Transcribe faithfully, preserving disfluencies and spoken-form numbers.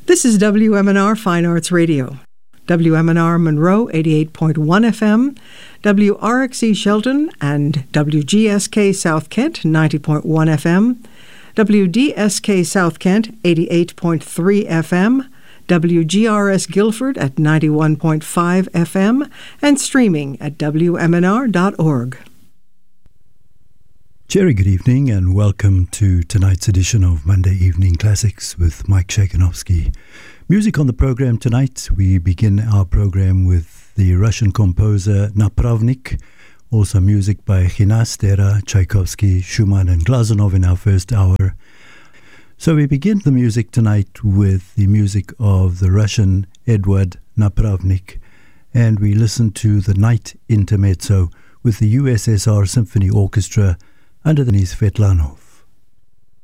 This is W M N R Fine Arts Radio. W M N R Monroe eighty-eight point one F M, W R X E Shelton and W G S K South Kent ninety point one F M, W D S K South Kent eighty-eight point three F M, W G R S Guilford at ninety-one point five F M, and streaming at W M N R dot org. Jerry, good evening and welcome to tonight's edition of Monday Evening Classics with Mike Shakinovsky. Music on the program tonight. We begin our program with the Russian composer Napravnik, also music by Ginastera, Tchaikovsky, Schumann and Glazunov in our first hour. So we begin the music tonight with the music of the Russian Eduard Napravnik, and we listen to the Night Intermezzo with the U S S R Symphony Orchestra under the Svetlana.